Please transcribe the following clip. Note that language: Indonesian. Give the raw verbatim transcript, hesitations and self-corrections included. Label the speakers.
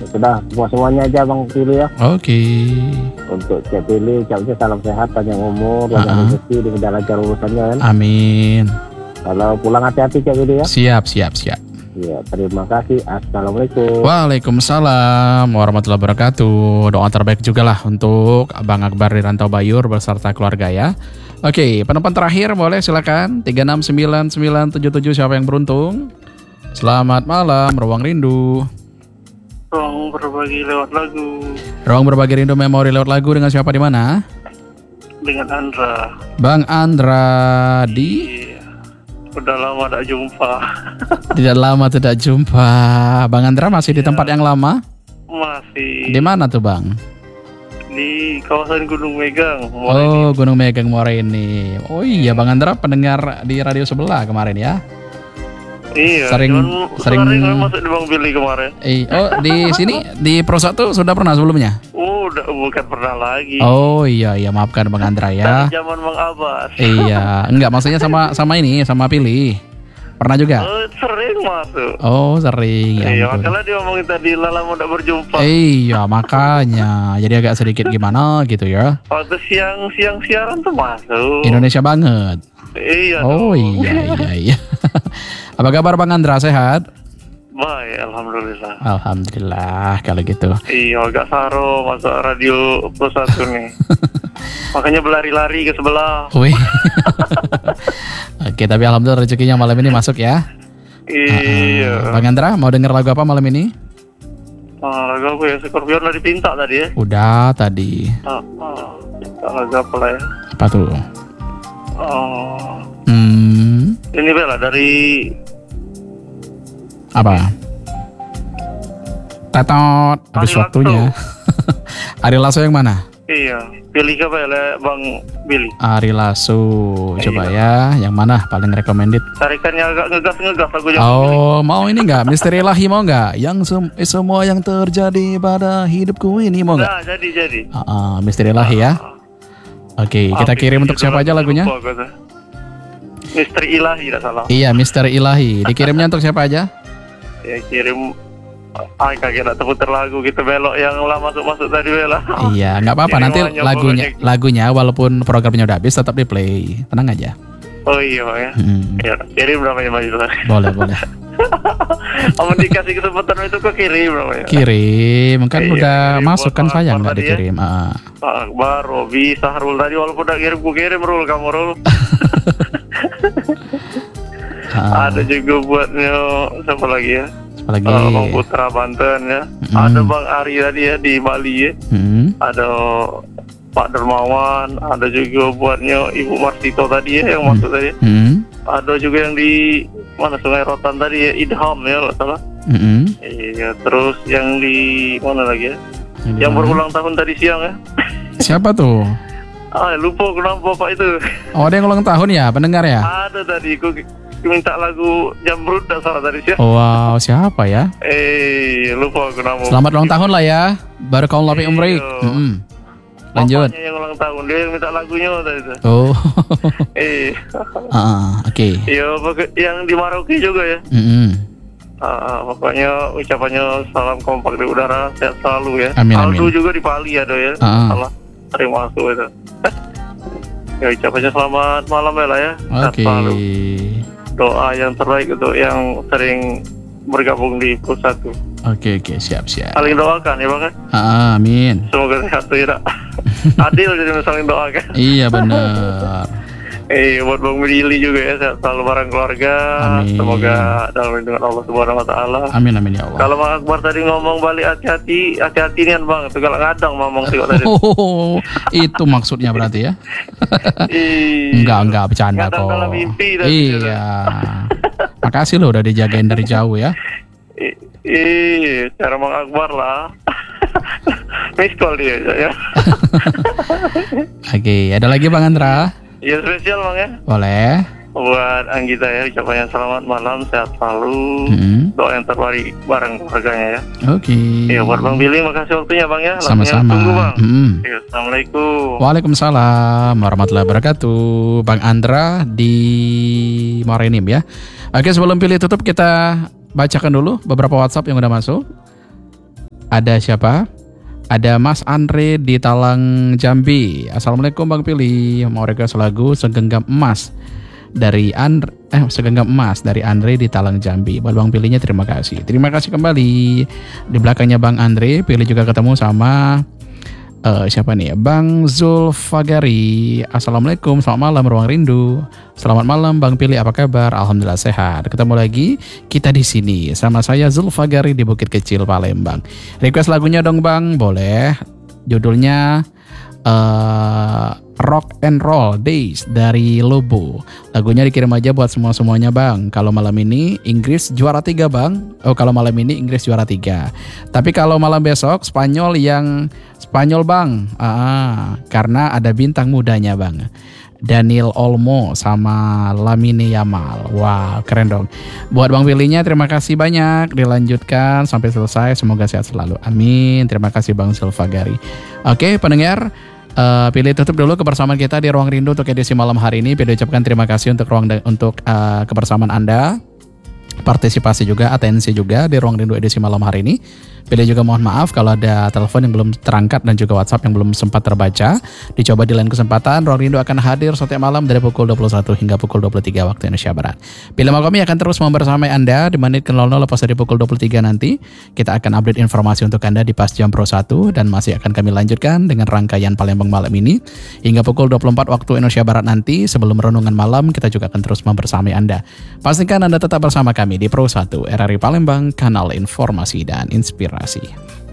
Speaker 1: sudah buat semuanya aja Bang Pilih ya.
Speaker 2: Oke.
Speaker 1: Untuk Cik Pilih, ucapnya salam sehat, panjang umur, lancar
Speaker 2: Uh-uh.
Speaker 1: rezeki, dimudahkan lancar urusannya kan.
Speaker 2: Amin.
Speaker 1: Kalau pulang hati-hati Cik Pilih ya.
Speaker 2: Siap, siap, siap.
Speaker 1: Iya, terima kasih. Assalamualaikum.
Speaker 2: Waalaikumsalam warahmatullahi wabarakatuh. Doa terbaik juga lah untuk Bang Akbar di Rantau Bayur beserta keluarga ya. Oke, penumpang terakhir boleh silakan. tiga enam sembilan sembilan tujuh tujuh siapa yang beruntung? Selamat malam, Ruang Rindu.
Speaker 3: Ruang berbagi lewat lagu.
Speaker 2: Ruang berbagi rindu memori lewat lagu dengan siapa di mana?
Speaker 3: Dengan Andra.
Speaker 2: Bang Andra di
Speaker 3: Iya. Udah lama tak jumpa.
Speaker 2: Tidak lama tidak jumpa. Bang Andra masih di tempat yang lama?
Speaker 3: Masih.
Speaker 2: Di mana tuh, Bang?
Speaker 3: Di kawasan Gunung Megang.
Speaker 2: Oh, Gunung Megang Muara ini. Oh iya, Bang Andra pendengar di radio sebelah kemarin ya.
Speaker 3: Iya.
Speaker 2: Sering
Speaker 3: cuman
Speaker 2: sering
Speaker 3: sering masuk di Bang Billy kemarin.
Speaker 2: Eh, oh di sini di Pro satu sudah pernah sebelumnya?
Speaker 3: Udah bukan pernah lagi.
Speaker 2: Oh iya iya maafkan Bang Andra ya.
Speaker 3: Dari zaman Bang Abbas.
Speaker 2: Iya, enggak maksudnya sama sama ini sama Pilih. Pernah juga?
Speaker 3: Oh, sering masuk.
Speaker 2: Oh, sering ya.
Speaker 3: Iya,
Speaker 2: ampun.
Speaker 3: makanya dia ngomongin tadi lama udah berjumpa.
Speaker 2: Iya, makanya. Jadi agak sedikit gimana gitu ya.
Speaker 3: Waktu siang-siang siaran tuh masuk.
Speaker 2: Indonesia banget.
Speaker 3: Iya.
Speaker 2: Oh
Speaker 3: dong.
Speaker 2: iya iya iya. Apa kabar Bang Andra, sehat?
Speaker 3: Baik, alhamdulillah.
Speaker 2: Alhamdulillah kalau gitu.
Speaker 3: Iya, agak saro masuk radio Pro satu nih. Makanya berlari-lari ke sebelah.
Speaker 2: Wih. Oke, tapi alhamdulillah rezekinya malam ini masuk ya.
Speaker 3: Iya.
Speaker 2: Uh, Bang Andra mau denger lagu apa malam ini?
Speaker 3: Ah, lagu apa ya? Scorpion udah dipinta tadi ya?
Speaker 2: Udah tadi.
Speaker 3: Ah, ah. Lagu apa lah ya?
Speaker 2: Apa tuh?
Speaker 3: Oh,
Speaker 2: Hmm,
Speaker 3: ini Bella dari
Speaker 2: apa? Tatot, habis
Speaker 3: Ari
Speaker 2: waktunya. Ari Lasso yang mana?
Speaker 3: iya, pilih ke Bella Bang Billy.
Speaker 2: Ari Lasso, coba
Speaker 3: Iya.
Speaker 2: ya. Yang mana paling recommended?
Speaker 3: Tarikannya agak ngegas-ngegas lagunya. Bang Billy.
Speaker 2: Oh, mau ini nggak? Misteri Ilahi mau nggak? Yang sem- eh, semua yang terjadi pada hidupku ini mau nggak?
Speaker 3: Nah, jadi jadi.
Speaker 2: Ah, ah, Misteri Ilahi ya. Oke, kita
Speaker 3: Apa
Speaker 2: kirim
Speaker 3: itu?
Speaker 2: untuk siapa aja lagunya?
Speaker 3: Lupa, kata. Misteri Ilahi tidak salah.
Speaker 2: Iya, Misteri Ilahi. Dikirimnya untuk siapa aja?
Speaker 3: Ya kirim. Ah, kagak nak terputar lagu gitu belok yang lah masuk-masuk tadi Bella.
Speaker 2: Iya, nggak apa-apa.
Speaker 3: Kirim
Speaker 2: Nanti
Speaker 3: aja
Speaker 2: lagunya,
Speaker 3: pokoknya.
Speaker 2: lagunya walaupun programnya udah habis tetap di play. Tenang aja.
Speaker 3: Oh iya Bang ya.
Speaker 2: Hmm,
Speaker 3: Ya, kirim namanya maju lah.
Speaker 2: boleh, boleh.
Speaker 3: Kamu dikasih kesempatan itu kok kirim namanya.
Speaker 2: Kirim, kan
Speaker 3: Iya,
Speaker 2: udah
Speaker 3: kirim
Speaker 2: masuk
Speaker 3: buat
Speaker 2: kan
Speaker 3: Bang
Speaker 2: sayang
Speaker 3: Akbar
Speaker 2: nggak
Speaker 3: tadi ya.
Speaker 2: dikirim. Ah.
Speaker 3: Pak Akbar, Robi, Sahrul tadi walaupun udah kirim, ku kirim Rul, kamu Rul.
Speaker 2: Ah.
Speaker 3: Ada juga buatnya siapa lagi ya?
Speaker 2: Apalagi.
Speaker 3: Uh, Bang Putra Banten ya.
Speaker 2: Mm.
Speaker 3: Ada Bang Ari tadi ya di Bali ya.
Speaker 2: Hmm.
Speaker 3: Ada Pak Dermawan, ada juga buatnya Ibu Marsito tadi ya yang
Speaker 2: Hmm.
Speaker 3: masuk tadi.
Speaker 2: Hmm.
Speaker 3: Ada juga yang di mana Sungai Rotan tadi ya, Idham ya nggak salah.
Speaker 2: Hmm.
Speaker 3: Iya, terus yang di mana lagi ya?
Speaker 2: Yang di
Speaker 3: Yang
Speaker 2: mana?
Speaker 3: berulang tahun tadi siang ya.
Speaker 2: Siapa tuh?
Speaker 3: Ah, lupa kenapa Pak itu.
Speaker 2: Oh, ada yang ulang tahun ya, pendengar ya?
Speaker 3: Ada tadi, aku minta lagu Jamrud tak salah tadi siang.
Speaker 2: Wow, siapa ya?
Speaker 3: Eh, lupa kenapa.
Speaker 2: Selamat ulang tahun lah ya. Barakallahu fi umrik.
Speaker 3: Iya.
Speaker 2: Mm-mm. Lanjut.
Speaker 3: Bapaknya yang ulang tahun, dia yang minta lagunya tadi tuh.
Speaker 2: Oh.
Speaker 3: Eh,
Speaker 2: Ah, oke.
Speaker 3: iya pokok- yang di Maroke juga ya.
Speaker 2: Mm-mm.
Speaker 3: Ah, pokoknya ucapannya salam kompak di udara, sehat selalu ya.
Speaker 2: Amin,
Speaker 3: Aldo
Speaker 2: amin.
Speaker 3: juga di Bali ada ya.
Speaker 2: Ah.
Speaker 3: Salah, sering masuk itu. Ya ucapannya selamat malam ya lah ya. Sehat
Speaker 2: Oke.
Speaker 3: selalu. Doa yang terbaik untuk yang sering bergabung di Pro satu.
Speaker 2: Oke, oke, siap, siap.
Speaker 3: Saling doakan ya Bang.
Speaker 2: Ah, amin.
Speaker 3: Semoga sehat tuh ya. Adil jadi saling doakan.
Speaker 2: Iya benar.
Speaker 3: Eh, buat Bang Billy juga ya, sehat selalu bareng keluarga.
Speaker 2: Amin.
Speaker 3: Semoga dalam lindungan Allah Subhanahu Wa Taala.
Speaker 2: Amin, amin ya Allah.
Speaker 3: Kalau Bang Akbar tadi ngomong balik hati-hati, hati-hati nih Bang. Itu kalau ngadang ngomong sih kok tadi.
Speaker 2: Oh, itu maksudnya berarti ya?
Speaker 3: Ih,
Speaker 2: Enggak, enggak bercanda
Speaker 3: ngadang
Speaker 2: kok.
Speaker 3: dalam mimpi tadi.
Speaker 2: Iya. Makasih loh udah dijagain dari jauh ya.
Speaker 3: Ih, ih, cara Bang Akbar lah. Miss call dia ya.
Speaker 2: Oke, ada lagi Bang Andra?
Speaker 3: Ya spesial Bang ya.
Speaker 2: Boleh.
Speaker 3: Buat Anggita ya, ucapannya selamat malam, sehat selalu.
Speaker 2: Hmm.
Speaker 3: Doa yang terbaik bareng keluarganya ya.
Speaker 2: Oke.
Speaker 3: Iya, buat Bang Billy makasih waktunya Bang ya. Langsung
Speaker 2: Sama-sama.
Speaker 3: Tunggu Bang.
Speaker 2: Hmm.
Speaker 3: Iya, Assalamualaikum.
Speaker 2: Waalaikumsalam warahmatullahi wabarakatuh. Bang Andra di Morenim ya. Oke, sebelum pilih tutup kita bacakan dulu beberapa WhatsApp yang udah masuk. Ada siapa? Ada Mas Andre di Talang Jambi. Assalamualaikum Bang Pili. Mau request lagu Segenggam Emas dari Andre, eh Segenggam Emas dari Andre di Talang Jambi. Buat Bang Pilinya terima kasih. Terima kasih kembali. Di belakangnya Bang Andre, Pili juga ketemu sama uh, siapa nih? Bang Zulfagari. Assalamualaikum, selamat malam Ruang Rindu. Selamat malam Bang Pili, apa kabar? Alhamdulillah sehat. Ketemu lagi kita di sini sama saya Zulfagari di Bukit Kecil Palembang. Request lagunya dong Bang, boleh. Judulnya uh, Rock and Roll Days dari Lobo. Lagunya dikirim aja buat semua-semuanya Bang. Kalau malam ini Inggris juara tiga Bang. Oh kalau malam ini Inggris juara tiga. Tapi kalau malam besok Spanyol yang Spanyol Bang. Ah, karena ada bintang mudanya Bang. Daniel Olmo sama Lamine Yamal. Wow, keren dong. Buat Bang Pilinya terima kasih banyak. Dilanjutkan sampai selesai. Semoga sehat selalu. Amin. Terima kasih Bang Zulfagari. Oke, pendengar, uh, Pilih tutup dulu kebersamaan kita di Ruang Rindu untuk edisi malam hari ini. Pilih ucapkan terima kasih untuk ruang untuk uh, kebersamaan Anda. Partisipasi juga, atensi juga di Ruang Rindu edisi malam hari ini. Pilih juga mohon maaf kalau ada telepon yang belum terangkat dan juga WhatsApp yang belum sempat terbaca. Dicoba di lain kesempatan. Ruang Rindu akan hadir setiap malam dari pukul dua puluh satu hingga pukul dua puluh tiga waktu Indonesia Barat. Pilih kami akan terus membersamai Anda di menit ke nol nol lepas dari pukul dua puluh tiga nanti. Kita akan update informasi untuk Anda di Pas Jam Pro satu dan masih akan kami lanjutkan dengan rangkaian Palembang malam ini hingga pukul dua puluh empat waktu Indonesia Barat nanti. Sebelum renungan malam kita juga akan terus membersamai Anda. Pastikan Anda tetap bersama kami di Pro satu R R I Palembang, kanal informasi dan inspirasi.